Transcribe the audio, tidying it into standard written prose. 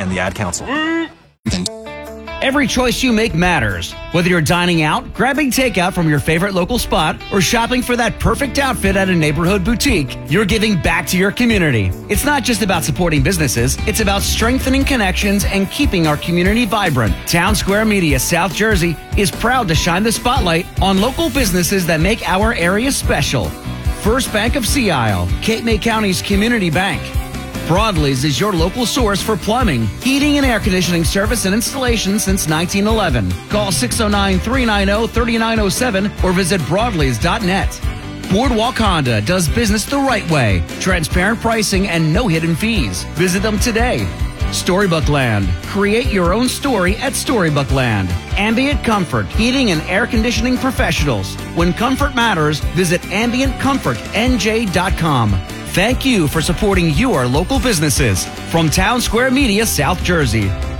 and the Ad Council. Every choice you make matters. Whether you're dining out, grabbing takeout from your favorite local spot, or shopping for that perfect outfit at a neighborhood boutique, you're giving back to your community. It's not just about supporting businesses, it's about strengthening connections and keeping our community vibrant. Town Square Media South Jersey is proud to shine the spotlight on local businesses that make our area special. First Bank of Sea Isle, Cape May County's community bank. Broadley's is your local source for plumbing, heating, and air conditioning service and installation since 1911. Call 609-390-3907 or visit broadleys.net. Boardwalk Honda does business the right way. Transparent pricing and no hidden fees. Visit them today. Storybook Land. Create your own story at Storybook Land. Ambient Comfort, heating and air conditioning professionals. When comfort matters, visit ambientcomfortnj.com. Thank you for supporting your local businesses from Town Square Media, South Jersey.